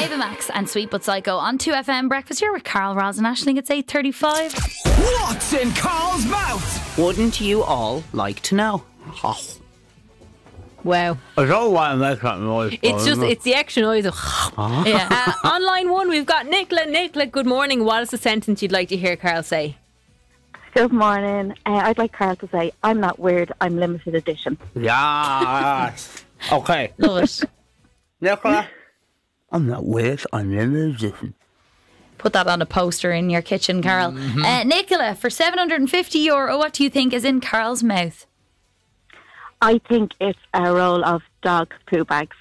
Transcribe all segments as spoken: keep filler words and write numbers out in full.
Max and Sweet But Psycho on two F M Breakfast here with Carl, Roz and Aisling. It's eight thirty-five. What's in Carl's mouth? Wouldn't you all like to know? Oh. Wow. I don't know why I make that noise. It's just, it's the extra noise of Yeah. uh, on line one, we've got Nicola. Nicola, good morning. What is the sentence you'd like to hear Carl say? Good morning. Uh, I'd like Carl to say, I'm not weird, I'm limited edition. Yes. Okay. Love it. Nicola, I'm not weird. I'm limited edition. Put that on a poster in your kitchen, Carl. Mm-hmm. Uh, Nicola, for seven hundred fifty euro, what do you think is in Carl's mouth? I think it's a roll of dog poo bags.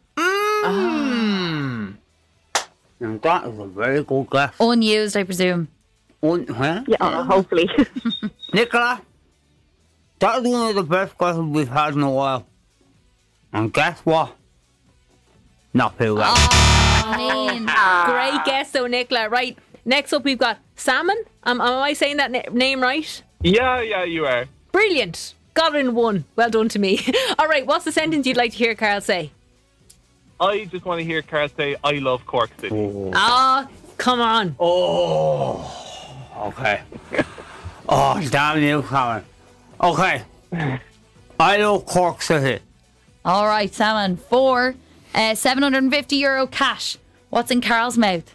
Mm. And that is a very good guess. Unused, I presume. Un- huh? Yeah, oh, hopefully. Nicola, that is one of the best guesses we've had in a while. And guess what? Not poo bags. Oh, mean. Great guess, though, Nicola. Right. Next up, we've got salmon. Um, am I saying that na- name right? Yeah, yeah, you are. Brilliant. Got it in one. Well done to me. All right. What's the sentence you'd like to hear Carl say? I just want to hear Carl say, I love Cork City. Ah, oh, come on. Oh, okay. Oh, damn you, Colin. Okay. I love Cork City. All right, salmon. For uh, seven hundred fifty euro cash, what's in Carl's mouth?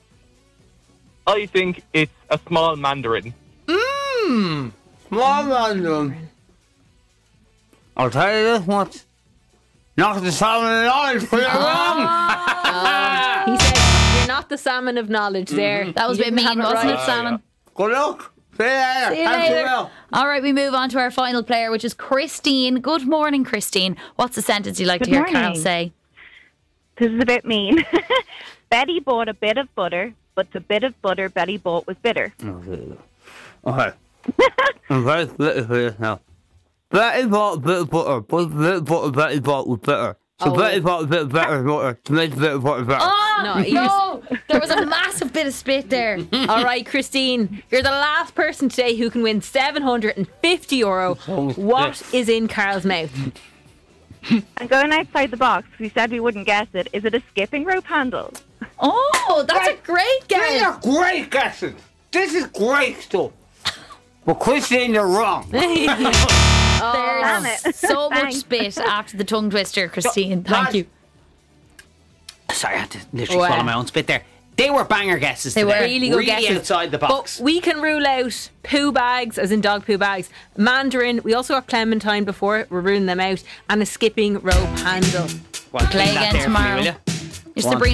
I think it's a small mandarin. Mmm. Small mandarin. I'll tell you this much. Not the salmon of knowledge, but you're wrong. Oh, he said, you're not the salmon of knowledge there. Mm-hmm. That was a bit You didn't mean, have wasn't right. it, salmon? Good luck. See you later. See you Thanks later. a lot. All right, we move on to our final player, which is Christine. Good morning, Christine. What's the sentence you'd like Good to hear morning. Carl say? This is a bit mean. Betty bought a bit of butter, but the bit of butter Betty bought was bitter. Okay. Okay. I'm very little for this now. Betty bought a bit of butter, but the bit of butter Betty bought was bitter. So Oh. Betty bought a bit of butter butter to make the bit of butter better. Oh, No, no. he was- There was a massive bit of spit there. All right, Christine, you're the last person today who can win seven hundred fifty euro. What is in Carl's mouth? And going outside the box, we said we wouldn't guess it. Is it a skipping rope handle? Oh, that's a great These guess. are great guesses. This is great stuff. But Christine, you're wrong. Damn There's it. so much Thanks. spit after the tongue twister, Christine. Thank Lads, you. Sorry, I had to literally Wow. swallow my own spit there. They were banger guesses. They today. were. Really good really guesses. outside the box. But we can rule out poo bags, as in dog poo bags, mandarin. We also got clementine before. We're ruling them out. And a skipping rope handle. Well, Play keep that again there for me, tomorrow. will you? Your Go on. Sabrina